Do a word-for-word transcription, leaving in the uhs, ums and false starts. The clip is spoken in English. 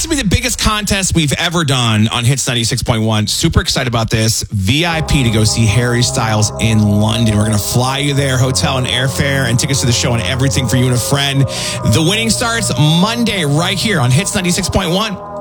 to be the biggest contest we've ever done on Hits ninety-six point one. Super excited about this. V I P to go see Harry Styles in London. We're going to fly you there, hotel and airfare, and tickets to the show and everything for you and a friend. The winning starts Monday right here on Hits ninety-six point one.